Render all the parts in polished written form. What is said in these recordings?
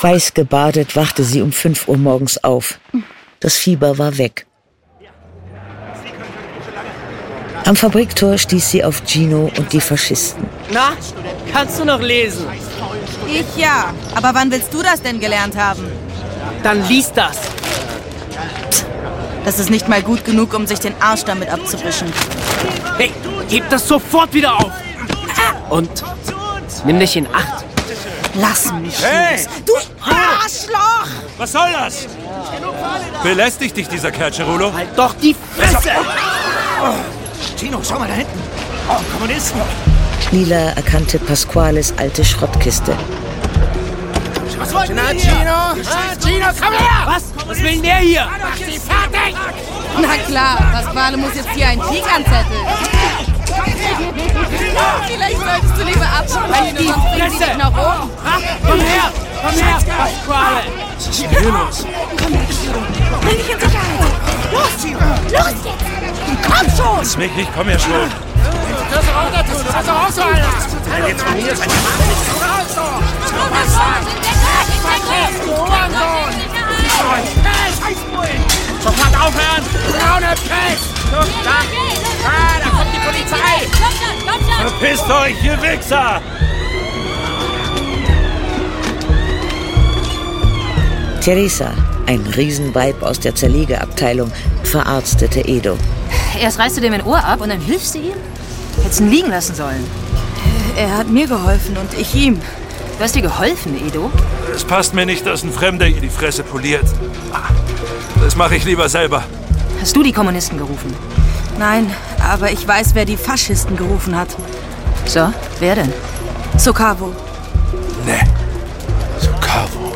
Schweißgebadet wachte sie um 5 Uhr morgens auf. Das Fieber war weg. Am Fabriktor stieß sie auf Gino und die Faschisten. Na, kannst du noch lesen? Ich ja. Aber wann willst du das denn gelernt haben? Dann lies das. Das ist nicht mal gut genug, um sich den Arsch damit abzuwischen. Hey, gib das sofort wieder auf. Und nimm dich in Acht. Lass mich Hey! los. Du Arschloch! Was soll das? Belästigt dich dieser Kerl, Cerulo? Halt doch die Fresse! Gino, schau mal da hinten. Oh, Kommunisten. Lila erkannte Pasquales alte Schrottkiste. Was wollt ihr Gino? Gino, komm her! Was will denn der hier? Mach sie fertig! Na klar, Pasquale muss jetzt hier einen Krieg anzetteln. Vielleicht solltest du lieber absprechen, sonst bringen sie dich nach oben. Komm her, Pasquale! Was ist denn hier los? Bring dich in Sicherheit. Los, Gino, los jetzt! Komm schon! Lass mich nicht, komm ja schon. Du kannst doch auch da tun, du kannst doch auch so einer. Der jetzt von hier sein Sofort aufhören! braune Pest! Da kommt die Polizei! Verpisst euch, ihr Wichser! Teresa, ein Riesenweib aus der Zerlegeabteilung, verarztete Edo. Erst reißt du dem ein Ohr ab und dann hilfst du ihm? Hättest ihn liegen lassen sollen. Er hat mir geholfen und ich ihm. Du hast dir geholfen, Edo? Es passt mir nicht, dass ein Fremder ihr die Fresse poliert. Das mache ich lieber selber. Hast du die Kommunisten gerufen? Nein, aber ich weiß, wer die Faschisten gerufen hat. So, wer denn? Socavo. Ne, Socavo.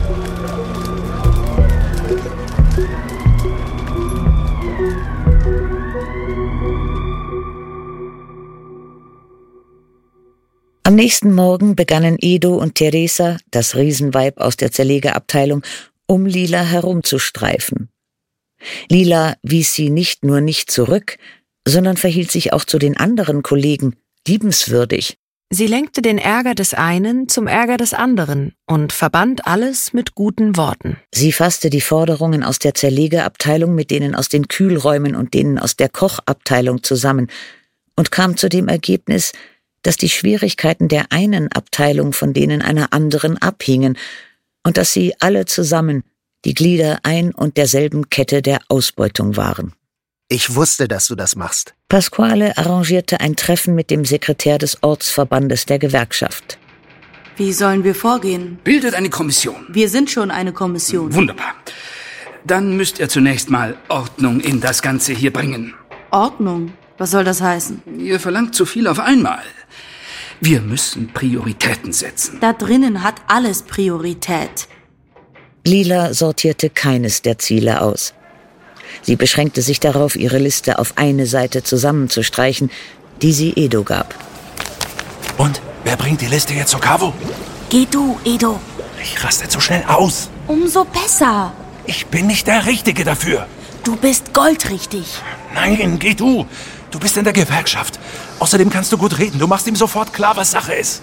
Am nächsten Morgen begannen Edo und Teresa, das Riesenweib aus der Zerlegeabteilung, um Lila herumzustreifen. Lila wies sie nicht nur nicht zurück, sondern verhielt sich auch zu den anderen Kollegen liebenswürdig. Sie lenkte den Ärger des einen zum Ärger des anderen und verband alles mit guten Worten. Sie fasste die Forderungen aus der Zerlegeabteilung mit denen aus den Kühlräumen und denen aus der Kochabteilung zusammen und kam zu dem Ergebnis, dass die Schwierigkeiten der einen Abteilung von denen einer anderen abhingen und dass sie alle zusammen die Glieder ein und derselben Kette der Ausbeutung waren. Ich wusste, dass du das machst. Pasquale arrangierte ein Treffen mit dem Sekretär des Ortsverbandes der Gewerkschaft. Wie sollen wir vorgehen? Bildet eine Kommission. Wir sind schon eine Kommission. Wunderbar. Dann müsst ihr zunächst mal Ordnung in das Ganze hier bringen. Ordnung? Was soll das heißen? Ihr verlangt zu viel auf einmal. Wir müssen Prioritäten setzen. Da drinnen hat alles Priorität. Lila sortierte keines der Ziele aus. Sie beschränkte sich darauf, ihre Liste auf eine Seite zusammenzustreichen, die sie Edo gab. Und, wer bringt die Liste jetzt Socavo? Geh du, Edo. Ich raste zu schnell aus. Umso besser. Ich bin nicht der Richtige dafür. Du bist goldrichtig. Nein, geh du. Du bist in der Gewerkschaft. Außerdem kannst du gut reden. Du machst ihm sofort klar, was Sache ist.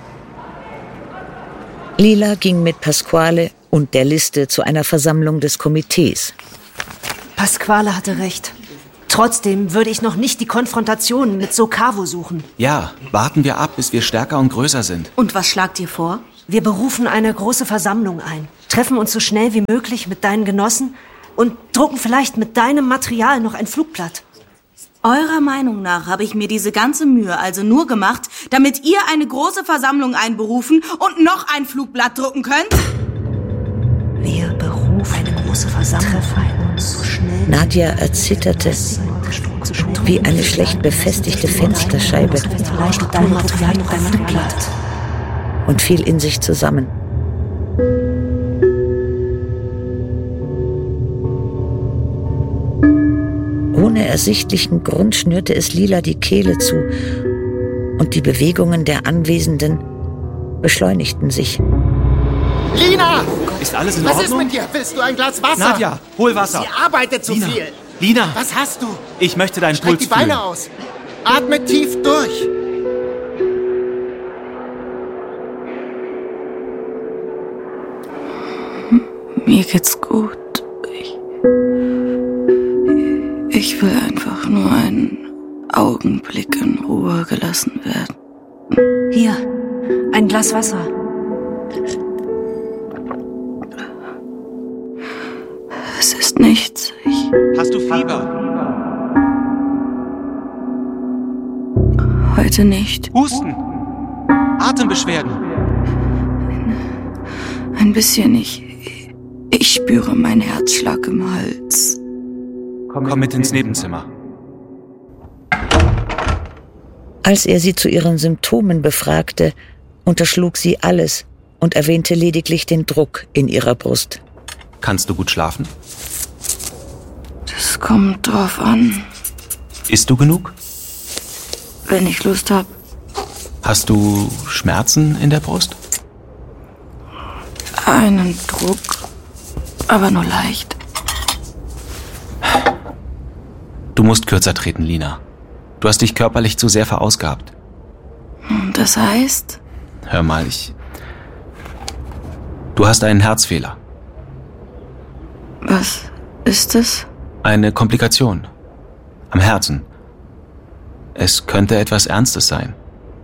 Lila ging mit Pasquale und der Liste zu einer Versammlung des Komitees. Pasquale hatte recht. Trotzdem würde ich noch nicht die Konfrontation mit Socavo suchen. Ja, warten wir ab, bis wir stärker und größer sind. Und was schlagt ihr vor? Wir berufen eine große Versammlung ein, treffen uns so schnell wie möglich mit deinen Genossen und drucken vielleicht mit deinem Material noch ein Flugblatt. Eurer Meinung nach habe ich mir diese ganze Mühe also nur gemacht, damit ihr eine große Versammlung einberufen und noch ein Flugblatt drucken könnt? Wir berufen eine große Versammlung. So schnell Nadja erzitterte wie eine schlecht befestigte Fensterscheibe vielleicht mit deinem Material noch ein Flugblatt. und fiel in sich zusammen. Ohne ersichtlichen Grund schnürte es Lila die Kehle zu und die Bewegungen der Anwesenden beschleunigten sich. Lina! Ist alles in Was Ordnung? ist mit dir? Willst du ein Glas Wasser? Nadja, hol Wasser. Sie arbeitet zu Lina. viel. Lina, Was hast du? ich möchte deinen Streck Puls die Beine fühlen. aus. Atme tief durch. Mir geht's gut. Ich will einfach nur einen Augenblick in Ruhe gelassen werden. Hier, ein Glas Wasser. Es ist nichts. Hast du Fieber? Heute nicht. Husten? Atembeschwerden? Ein bisschen. Ich spüre meinen Herzschlag im Hals. Komm mit ins Nebenzimmer. Als er sie zu ihren Symptomen befragte, unterschlug sie alles und erwähnte lediglich den Druck in ihrer Brust. Kannst du gut schlafen? Das kommt drauf an. Isst du genug? Wenn ich Lust habe. Hast du Schmerzen in der Brust? Einen Druck, aber nur leicht. Du musst kürzer treten, Lina. Du hast dich körperlich zu sehr verausgabt. Das heißt? Hör mal, Du hast einen Herzfehler. Was ist es? Eine Komplikation. Am Herzen. Es könnte etwas Ernstes sein.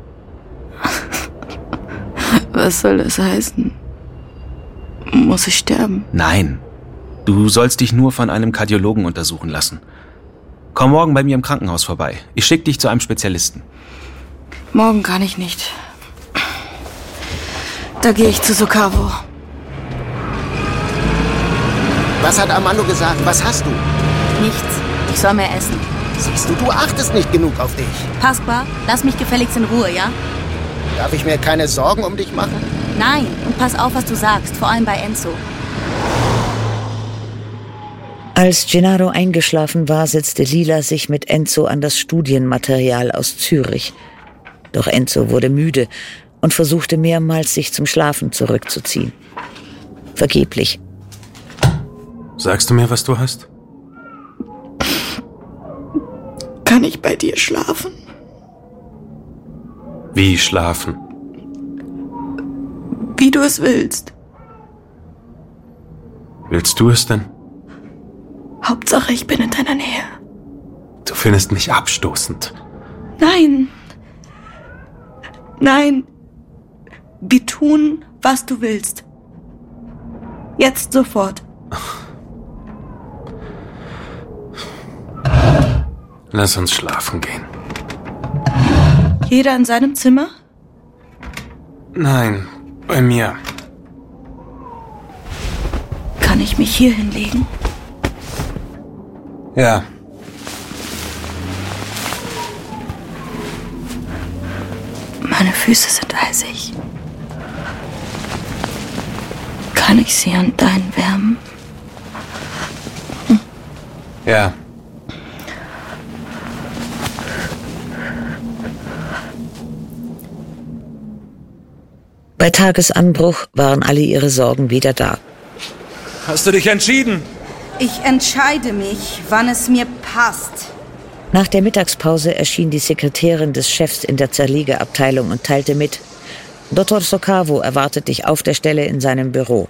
Was soll das heißen? Muss ich sterben? Nein. Du sollst dich nur von einem Kardiologen untersuchen lassen. Komm morgen bei mir im Krankenhaus vorbei. Ich schicke dich zu einem Spezialisten. Morgen kann ich nicht. Da gehe ich zu Sokavo. Was hat Armando gesagt? Was hast du? Nichts. Ich soll mehr essen. Siehst du, du achtest nicht genug auf dich. Pasqua, lass mich gefälligst in Ruhe, ja? Darf ich mir keine Sorgen um dich machen? Nein, und pass auf, was du sagst, vor allem bei Enzo. Als Gennaro eingeschlafen war, setzte Lila sich mit Enzo an das Studienmaterial aus Zürich. Doch Enzo wurde müde und versuchte mehrmals, sich zum Schlafen zurückzuziehen. Vergeblich. Sagst du mir, was du hast? Kann ich bei dir schlafen? Wie schlafen? Wie du es willst. Willst du es denn? Hauptsache, ich bin in deiner Nähe. Du findest mich abstoßend. Nein. Nein. Wir tun, was du willst. Jetzt sofort. Lass uns schlafen gehen. Jeder in seinem Zimmer? Nein, bei mir. Kann ich mich hier hinlegen? Ja. Meine Füße sind eisig. Kann ich sie an deinen wärmen? Ja. Bei Tagesanbruch waren alle ihre Sorgen wieder da. Hast du dich entschieden? Ich entscheide mich, wann es mir passt. Nach der Mittagspause erschien die Sekretärin des Chefs in der Zerlegeabteilung und teilte mit: Dr. Sokavo erwartet dich auf der Stelle in seinem Büro.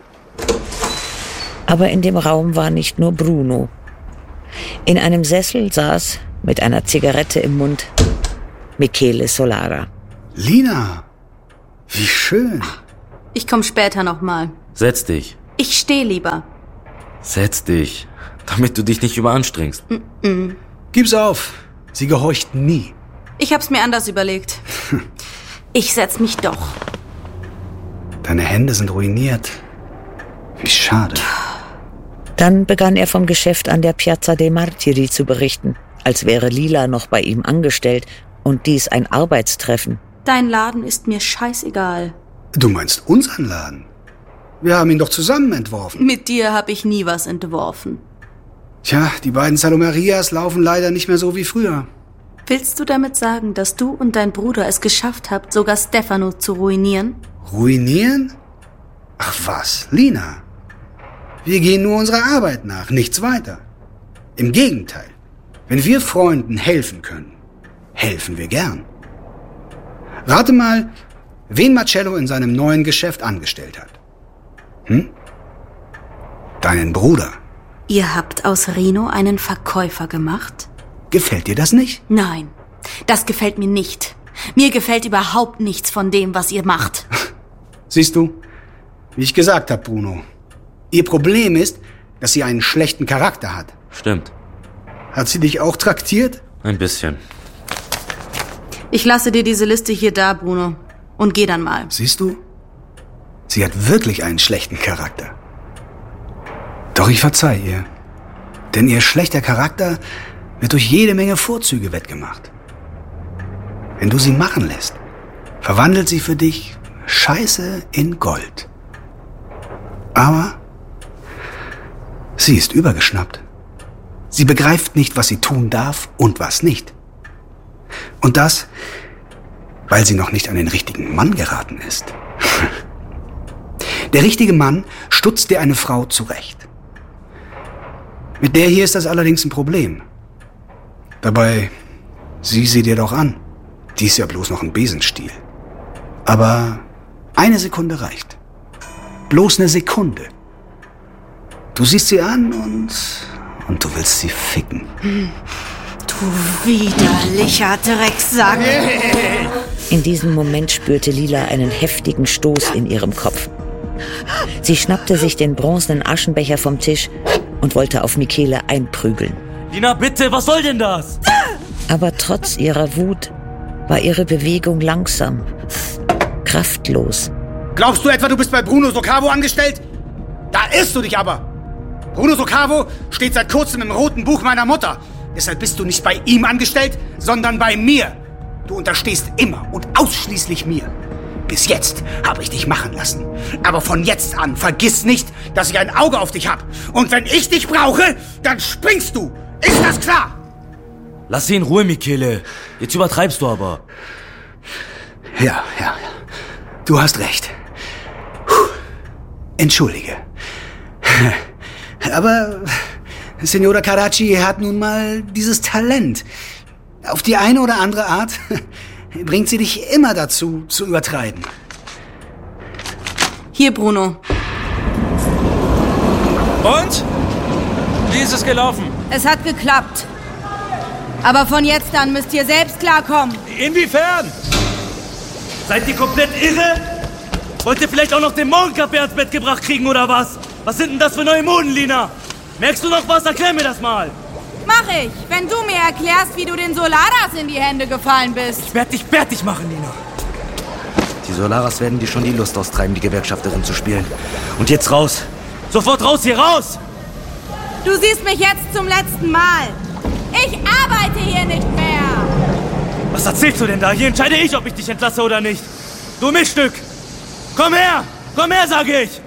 Aber in dem Raum war nicht nur Bruno. In einem Sessel saß, mit einer Zigarette im Mund, Michele Solara. Lina, wie schön. Ich komme später nochmal. Setz dich. Ich stehe lieber. Setz dich, damit du dich nicht überanstrengst. Gib's auf. Sie gehorcht nie. Ich hab's mir anders überlegt. Ich setz mich doch. Deine Hände sind ruiniert. Wie schade. Dann begann er vom Geschäft an der Piazza dei Martiri zu berichten, als wäre Lila noch bei ihm angestellt und dies ein Arbeitstreffen. Dein Laden ist mir scheißegal. Du meinst unseren Laden? Wir haben ihn doch zusammen entworfen. Mit dir habe ich nie was entworfen. Tja, die beiden Salomerias laufen leider nicht mehr so wie früher. Willst du damit sagen, dass du und dein Bruder es geschafft habt, sogar Stefano zu ruinieren? Ruinieren? Ach was, Lina. Wir gehen nur unserer Arbeit nach, nichts weiter. Im Gegenteil, wenn wir Freunden helfen können, helfen wir gern. Rate mal, wen Marcello in seinem neuen Geschäft angestellt hat. Deinen Bruder. Ihr habt aus Rino einen Verkäufer gemacht? Gefällt dir das nicht? Nein, das gefällt mir nicht. Mir gefällt überhaupt nichts von dem, was ihr macht. Siehst du, wie ich gesagt habe, Bruno. Ihr Problem ist, dass sie einen schlechten Charakter hat. Stimmt. Hat sie dich auch traktiert? Ein bisschen. Ich lasse dir diese Liste hier da, Bruno. Und geh dann mal. Siehst du? Sie hat wirklich einen schlechten Charakter. Doch ich verzeih ihr. Denn ihr schlechter Charakter wird durch jede Menge Vorzüge wettgemacht. Wenn du sie machen lässt, verwandelt sie für dich Scheiße in Gold. Aber sie ist übergeschnappt. Sie begreift nicht, was sie tun darf und was nicht. Und das, weil sie noch nicht an den richtigen Mann geraten ist. Der richtige Mann stutzt dir eine Frau zurecht. Mit der hier ist das allerdings ein Problem. Dabei, sieh sie dir doch an. Die ist ja bloß noch ein Besenstiel. Aber eine Sekunde reicht. Bloß eine Sekunde. Du siehst sie an und du willst sie ficken. Du widerlicher Drecksack. In diesem Moment spürte Lila einen heftigen Stoß in ihrem Kopf. Sie schnappte sich den bronzenen Aschenbecher vom Tisch und wollte auf Michele einprügeln. Lina, bitte, was soll denn das? Aber trotz ihrer Wut war ihre Bewegung langsam, kraftlos. Glaubst du etwa, du bist bei Bruno Soccavo angestellt? Da irrst du dich aber. Bruno Soccavo steht seit kurzem im roten Buch meiner Mutter. Deshalb bist du nicht bei ihm angestellt, sondern bei mir. Du unterstehst immer und ausschließlich mir. Bis jetzt habe ich dich machen lassen. Aber von jetzt an vergiss nicht, dass ich ein Auge auf dich habe. Und wenn ich dich brauche, dann springst du. Ist das klar? Lass sie in Ruhe, Michele. Jetzt übertreibst du aber. Ja. Du hast recht. Entschuldige. Aber Signora Carracci hat nun mal dieses Talent. Auf die eine oder andere Art bringt sie dich immer dazu, zu übertreiben. Hier, Bruno. Und? Wie ist es gelaufen? Es hat geklappt. Aber von jetzt an müsst ihr selbst klarkommen. Inwiefern? Seid ihr komplett irre? Wollt ihr vielleicht auch noch den Morgenkaffee ans Bett gebracht kriegen, oder was? Was sind denn das für neue Moden, Lina? Merkst du noch was? Erklär mir das mal. Mach ich, wenn du mir erklärst, wie du den Solaras in die Hände gefallen bist. Ich werde dich fertig machen, Lina. Die Solaras werden dir schon die Lust austreiben, die Gewerkschafterin zu spielen. Und jetzt raus. Sofort raus, hier raus! Du siehst mich jetzt zum letzten Mal. Ich arbeite hier nicht mehr. Was erzählst du denn da? Hier entscheide ich, ob ich dich entlasse oder nicht. Du Miststück! Komm her, sage ich!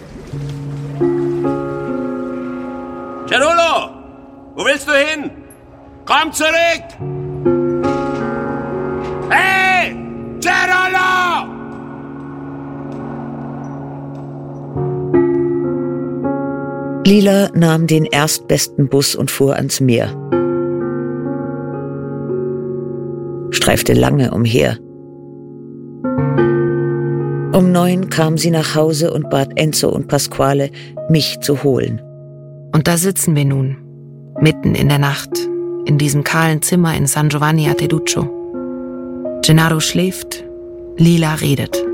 Cerullo! Wo willst du hin? Komm zurück! Hey! Cerullo! Lila nahm den erstbesten Bus und fuhr ans Meer. Streifte lange umher. Um 9 kam sie nach Hause und bat Enzo und Pasquale, mich zu holen. Und da sitzen wir nun, mitten in der Nacht, in diesem kahlen Zimmer in San Giovanni a Teduccio. Gennaro schläft, Lila redet.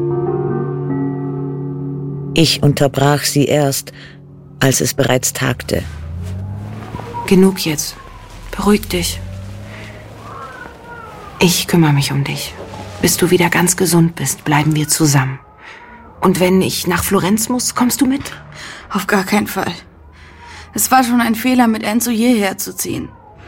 Ich unterbrach sie erst, als es bereits tagte. Genug jetzt. Beruhig dich. Ich kümmere mich um dich. Bis du wieder ganz gesund bist, bleiben wir zusammen. Und wenn ich nach Florenz muss, kommst du mit? Auf gar keinen Fall. Es war schon ein Fehler, mit Enzo hierher zu ziehen.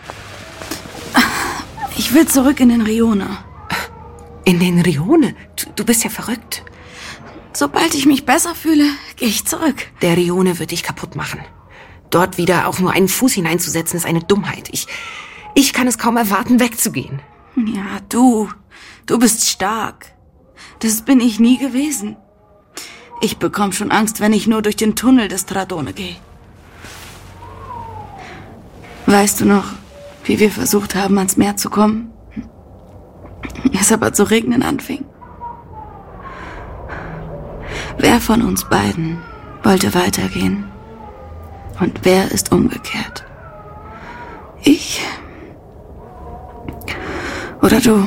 Ich will zurück in den Rione. In den Rione? Du bist ja verrückt. Sobald ich mich besser fühle, gehe ich zurück. Der Rione wird dich kaputt machen. Dort wieder auch nur einen Fuß hineinzusetzen, ist eine Dummheit. Ich kann es kaum erwarten, wegzugehen. Ja, du bist stark. Das bin ich nie gewesen. Ich bekomme schon Angst, wenn ich nur durch den Tunnel des Stradone gehe. Weißt du noch, wie wir versucht haben, ans Meer zu kommen? Es aber zu regnen anfing. Wer von uns beiden wollte weitergehen? Und wer ist umgekehrt? Ich? Oder du?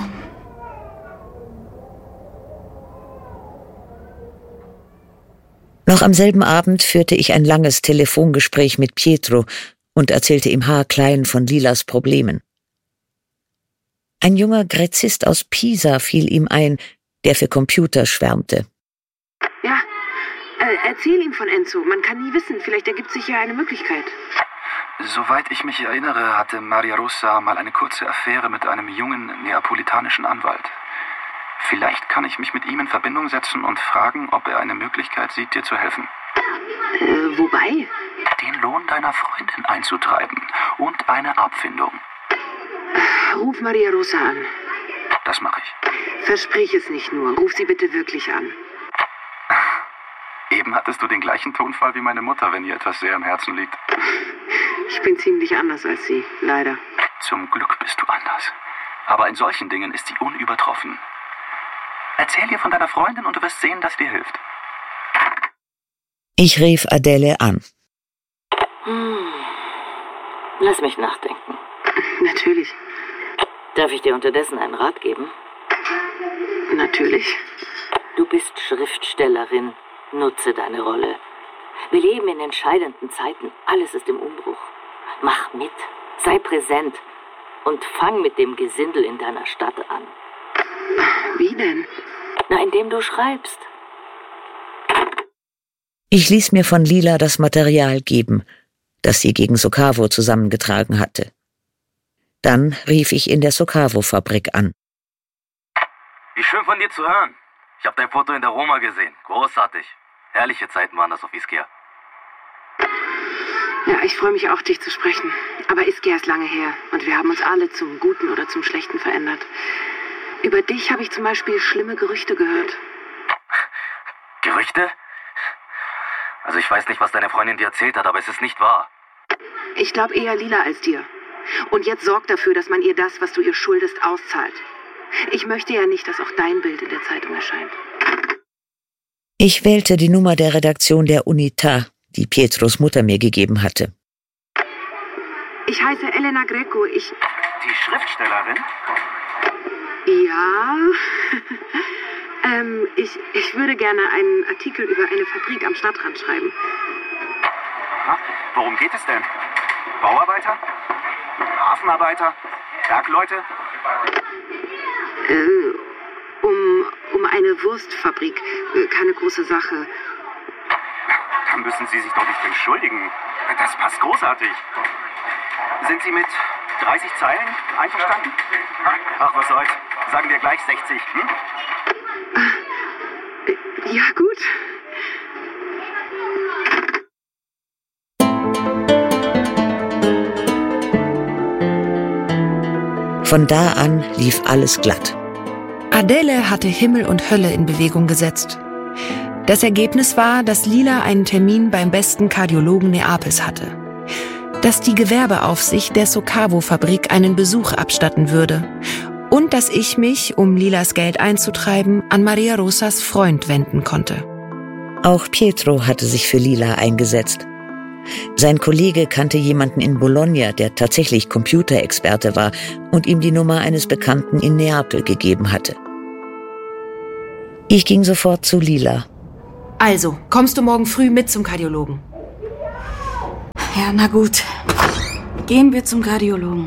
Noch am selben Abend führte ich ein langes Telefongespräch mit Pietro und erzählte ihm haarklein von Lilas Problemen. Ein junger Gräzist aus Pisa fiel ihm ein, der für Computer schwärmte. Ja, erzähl ihm von Enzo. Man kann nie wissen, vielleicht ergibt sich ja eine Möglichkeit. Soweit ich mich erinnere, hatte Maria Rosa mal eine kurze Affäre mit einem jungen neapolitanischen Anwalt. Vielleicht kann ich mich mit ihm in Verbindung setzen und fragen, ob er eine Möglichkeit sieht, dir zu helfen. Wobei? Den Lohn deiner Freundin einzutreiben und eine Abfindung. Ruf Maria Rosa an. Das mache ich. Versprich es nicht nur. Ruf sie bitte wirklich an. Eben hattest du den gleichen Tonfall wie meine Mutter, wenn ihr etwas sehr am Herzen liegt. Ich bin ziemlich anders als sie, leider. Zum Glück bist du anders. Aber in solchen Dingen ist sie unübertroffen. Erzähl ihr von deiner Freundin und du wirst sehen, dass sie dir hilft. Ich rief Adele an. Lass mich nachdenken. Natürlich. Darf ich dir unterdessen einen Rat geben? Natürlich. Du bist Schriftstellerin. Nutze deine Rolle. Wir leben in entscheidenden Zeiten. Alles ist im Umbruch. Mach mit. Sei präsent. Und fang mit dem Gesindel in deiner Stadt an. Wie denn? Na, indem du schreibst. Ich ließ mir von Lila das Material geben, das sie gegen Socavo zusammengetragen hatte. Dann rief ich in der Socavo-Fabrik an. Wie schön von dir zu hören. Ich habe dein Foto in der Roma gesehen. Großartig. Herrliche Zeiten waren das auf Ischia. Ja, ich freue mich auch, dich zu sprechen. Aber Ischia ist lange her und wir haben uns alle zum Guten oder zum Schlechten verändert. Über dich habe ich zum Beispiel schlimme Gerüchte gehört. Gerüchte? Also ich weiß nicht, was deine Freundin dir erzählt hat, aber es ist nicht wahr. Ich glaube eher Lila als dir. Und jetzt sorg dafür, dass man ihr das, was du ihr schuldest, auszahlt. Ich möchte ja nicht, dass auch dein Bild in der Zeitung erscheint. Ich wählte die Nummer der Redaktion der Unità, die Pietros Mutter mir gegeben hatte. Ich heiße Elena Greco. Die Schriftstellerin? Ja. Ich würde gerne einen Artikel über eine Fabrik am Stadtrand schreiben. Aha. Worum geht es denn? Bauarbeiter? Hafenarbeiter? Bergleute? Um eine Wurstfabrik. Keine große Sache. Dann müssen Sie sich doch nicht entschuldigen. Das passt großartig. Sind Sie mit 30 Zeilen einverstanden? Ach, was soll's. Sagen wir gleich 60, hm? Ja, gut. Von da an lief alles glatt. Adele hatte Himmel und Hölle in Bewegung gesetzt. Das Ergebnis war, dass Lila einen Termin beim besten Kardiologen Neapels hatte. Dass die Gewerbeaufsicht der Socavo-Fabrik einen Besuch abstatten würde. Und dass ich mich, um Lilas Geld einzutreiben, an Maria Rosas Freund wenden konnte. Auch Pietro hatte sich für Lila eingesetzt. Sein Kollege kannte jemanden in Bologna, der tatsächlich Computerexperte war und ihm die Nummer eines Bekannten in Neapel gegeben hatte. Ich ging sofort zu Lila. Also, kommst du morgen früh mit zum Kardiologen? Ja, na gut. Gehen wir zum Kardiologen.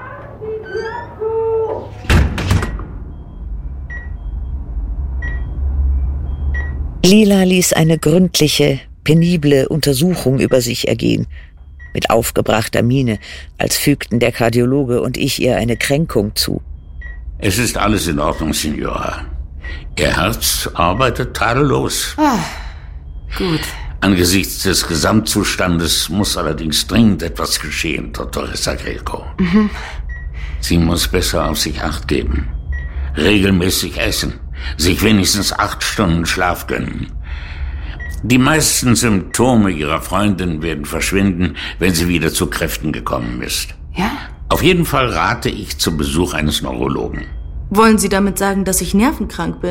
Lila ließ eine gründliche, penible Untersuchung über sich ergehen, mit aufgebrachter Miene, als fügten der Kardiologe und ich ihr eine Kränkung zu. Es ist alles in Ordnung, Signora. Ihr Herz arbeitet tadellos. Gut. Angesichts des Gesamtzustandes muss allerdings dringend etwas geschehen, Dottoressa Greco. Sie muss besser auf sich Acht geben. Regelmäßig essen. Sich wenigstens 8 Stunden Schlaf gönnen. Die meisten Symptome ihrer Freundin werden verschwinden, wenn sie wieder zu Kräften gekommen ist. Ja? Auf jeden Fall rate ich zum Besuch eines Neurologen. Wollen Sie damit sagen, dass ich nervenkrank bin?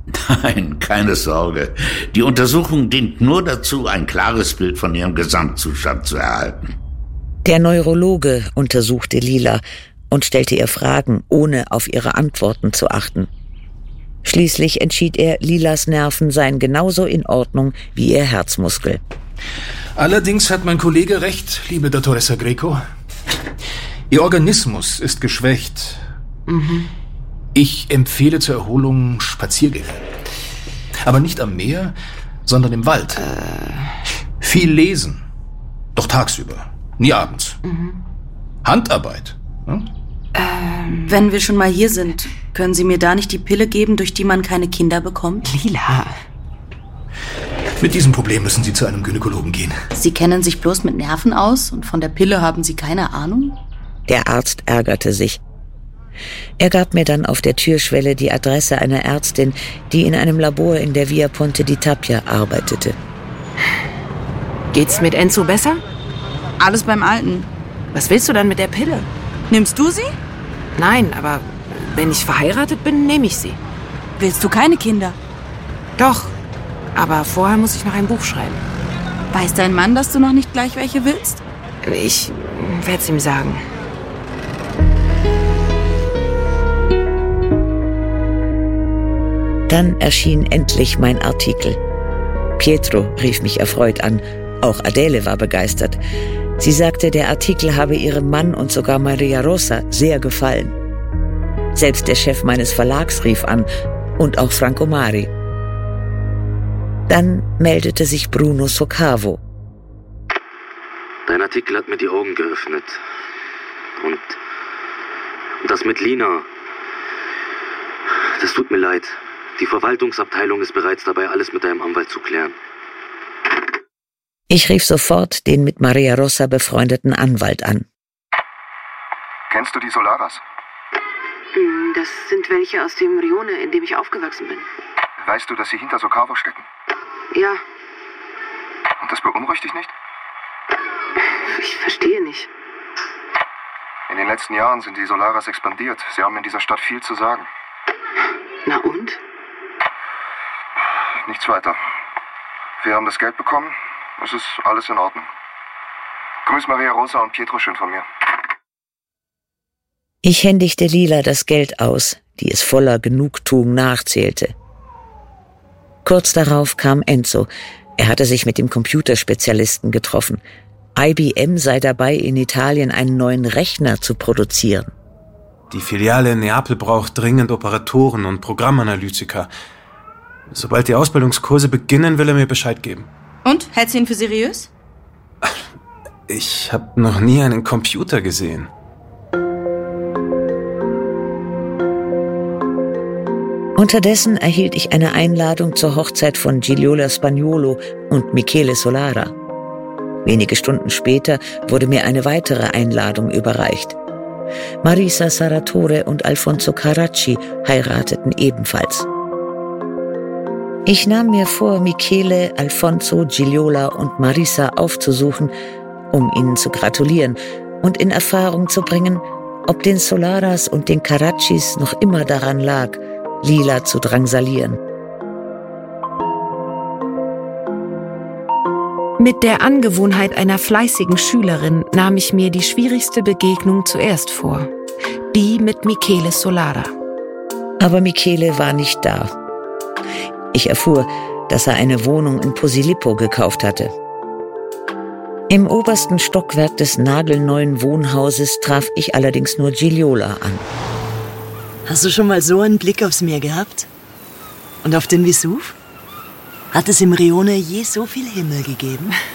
Nein, keine Sorge. Die Untersuchung dient nur dazu, ein klares Bild von ihrem Gesamtzustand zu erhalten. Der Neurologe untersuchte Lila und stellte ihr Fragen, ohne auf ihre Antworten zu achten. Schließlich entschied er, Lilas Nerven seien genauso in Ordnung wie ihr Herzmuskel. Allerdings hat mein Kollege recht, liebe Dottoressa Greco. Ihr Organismus ist geschwächt. Ich empfehle zur Erholung Spaziergänge. Aber nicht am Meer, sondern im Wald. Viel lesen. Doch tagsüber, nie abends. Handarbeit. Hm? Wenn wir schon mal hier sind, können Sie mir da nicht die Pille geben, durch die man keine Kinder bekommt? Lila. Mit diesem Problem müssen Sie zu einem Gynäkologen gehen. Sie kennen sich bloß mit Nerven aus und von der Pille haben Sie keine Ahnung? Der Arzt ärgerte sich. Er gab mir dann auf der Türschwelle die Adresse einer Ärztin, die in einem Labor in der Via Ponte di Tapia arbeitete. Geht's mit Enzo besser? Alles beim Alten. Was willst du dann mit der Pille? Nimmst du sie? Nein, aber wenn ich verheiratet bin, nehme ich sie. Willst du keine Kinder? Doch, aber vorher muss ich noch ein Buch schreiben. Weiß dein Mann, dass du noch nicht gleich welche willst? Ich werde es ihm sagen. Dann erschien endlich mein Artikel. Pietro rief mich erfreut an. Auch Adele war begeistert. Sie sagte, der Artikel habe ihrem Mann und sogar Maria Rosa sehr gefallen. Selbst der Chef meines Verlags rief an und auch Franco Mari. Dann meldete sich Bruno Soccavo. Dein Artikel hat mir die Augen geöffnet. Und das mit Lina, das tut mir leid. Die Verwaltungsabteilung ist bereits dabei, alles mit deinem Anwalt zu klären. Ich rief sofort den mit Maria Rosa befreundeten Anwalt an. Kennst du die Solaras? Das sind welche aus dem Rione, in dem ich aufgewachsen bin. Weißt du, dass sie hinter Soccavo stecken? Ja. Und das beunruhigt dich nicht? Ich verstehe nicht. In den letzten Jahren sind die Solaras expandiert. Sie haben in dieser Stadt viel zu sagen. Na und? Nichts weiter. Wir haben das Geld bekommen. Es ist alles in Ordnung. Grüß Maria Rosa und Pietro schön von mir. Ich händigte Lila das Geld aus, die es voller Genugtuung nachzählte. Kurz darauf kam Enzo. Er hatte sich mit dem Computerspezialisten getroffen. IBM sei dabei, in Italien einen neuen Rechner zu produzieren. Die Filiale in Neapel braucht dringend Operatoren und Programmanalytiker. Sobald die Ausbildungskurse beginnen, will er mir Bescheid geben. Und? Hältst du ihn für seriös? Ich habe noch nie einen Computer gesehen. Unterdessen erhielt ich eine Einladung zur Hochzeit von Gigliola Spagnuolo und Michele Solara. Wenige Stunden später wurde mir eine weitere Einladung überreicht. Marisa Sarratore und Alfonso Carracci heirateten ebenfalls. Ich nahm mir vor, Michele, Alfonso, Gigliola und Marisa aufzusuchen, um ihnen zu gratulieren und in Erfahrung zu bringen, ob den Solaras und den Carraccis noch immer daran lag, Lila zu drangsalieren. Mit der Angewohnheit einer fleißigen Schülerin nahm ich mir die schwierigste Begegnung zuerst vor. Die mit Michele Solara. Aber Michele war nicht da. Ich erfuhr, dass er eine Wohnung in Posillipo gekauft hatte. Im obersten Stockwerk des nagelneuen Wohnhauses traf ich allerdings nur Gigliola an. Hast du schon mal so einen Blick aufs Meer gehabt? Und auf den Vesuv? Hat es im Rione je so viel Himmel gegeben?